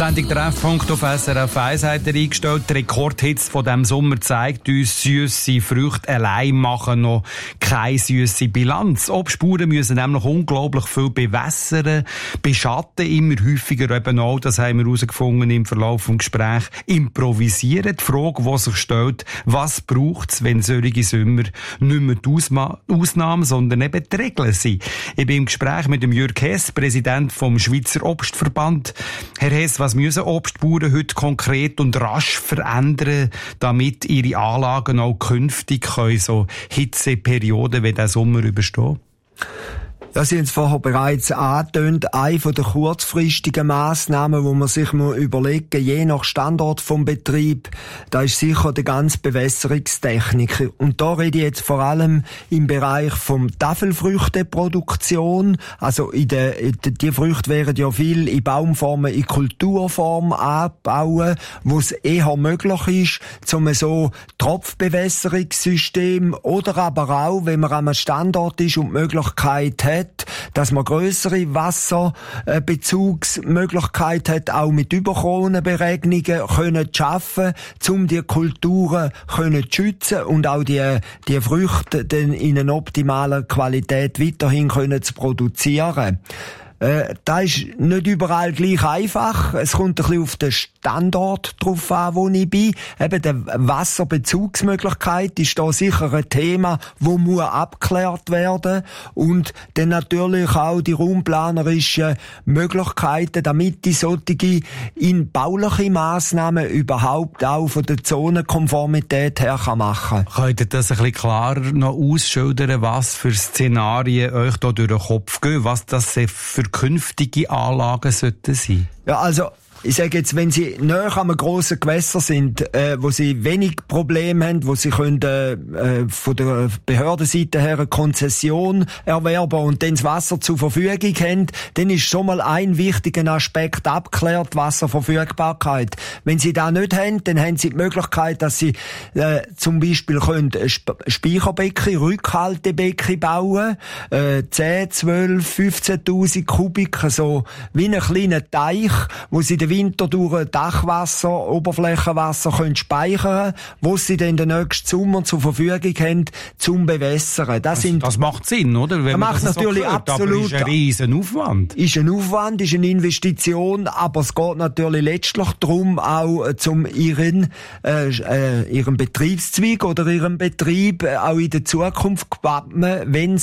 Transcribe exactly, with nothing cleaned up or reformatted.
Sendung Treffpunkt auf S R F eins hat er eingestellt. Die Rekordhitze von diesem Sommer zeigt uns, süsse Früchte allein machen noch keine süsse Bilanz. Obstspuren müssen nämlich unglaublich viel bewässern, beschatten, immer häufiger eben auch, das haben wir herausgefunden im Verlauf des Gesprächs, improvisieren. Die Frage, die sich stellt, was braucht es, wenn solche Sommer nicht mehr die Ausma- Ausnahme, sondern eben die Regel sind. Ich bin im Gespräch mit dem Jürg Hess, Präsident vom Schweizer Obstverband. Herr Hess, was müssen Obstbauern heute konkret und rasch verändern, damit ihre Anlagen auch künftig können, so Hitzeperioden wie der Sommer überstehen? Ja, Sie haben es vorher bereits angetönt. Eine von der kurzfristigen Massnahmen, wo man sich muss überlegen, je nach Standort vom Betrieb, da ist sicher die ganze Bewässerungstechnik. Und da rede ich jetzt vor allem im Bereich vom Tafelfrüchteproduktion. Also in der, die Früchte werden ja viel in Baumformen, in Kulturform anbauen, wo es eher möglich ist, zum so Tropfbewässerungssystem oder aber auch, wenn man an einem Standort ist und die Möglichkeit hat, dass man grössere Wasserbezugsmöglichkeit hat, auch mit Überkronenberegnungen können zu schaffen, um die Kulturen können zu schützen und auch die, die Früchte dann in einer optimalen Qualität weiterhin können zu produzieren. Äh, das ist nicht überall gleich einfach. Es kommt ein bisschen auf den Standort drauf an, wo ich bin. Eben die Wasserbezugsmöglichkeit ist da sicher ein Thema, wo muss abgeklärt werden. Und dann natürlich auch die raumplanerischen Möglichkeiten, damit die solche in bauliche Massnahmen überhaupt auch von der Zonenkonformität her kann machen. Könnt ihr das ein bisschen klarer noch ausschildern, was für Szenarien euch da durch den Kopf gehen, was das für künftige Anlagen sollten sein? Ja, also ich sage jetzt, wenn Sie näher an einem grossen Gewässer sind, äh, wo Sie wenig Probleme haben, wo Sie können äh, von der Behördenseite her eine Konzession erwerben und dann das Wasser zur Verfügung haben, dann ist schon mal ein wichtiger Aspekt abgeklärt, Wasserverfügbarkeit. Wenn Sie das nicht haben, dann haben Sie die Möglichkeit, dass Sie äh, zum Beispiel können Sp- Speicherbecken, Rückhaltebecken bauen, äh, zehn, zwölf, fünfzehntausend Kubik, so wie einen kleinen Teich, wo Sie den Winter durch Dachwasser, Oberflächenwasser können speichern, wo sie dann den nächsten Sommer zur Verfügung haben, zum Bewässern. Das, das, sind, das macht Sinn, oder? Wenn das man macht das natürlich so hört, absolut. Aber ist ein riesen Aufwand. Ist ein Aufwand, ist eine Investition, aber es geht natürlich letztlich darum, auch äh, zum ihren, äh, äh, ihren Betriebszweig oder ihren Betrieb äh, auch in der Zukunft gewappnen, wenn